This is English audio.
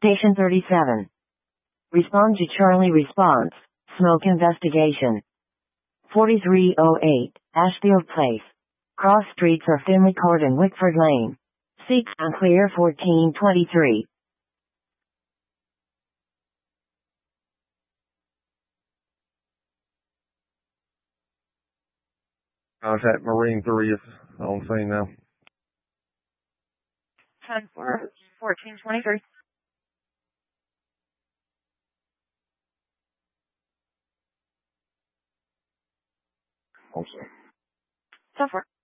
Station 37. Respond to Charlie response. Smoke investigation. 4308, Ashfield Place. Cross streets are Finley Court and Wickford Lane. Seek and clear 1423. Contact Marine 3 is on scene now. 10-4, 1423. Also. 10-4.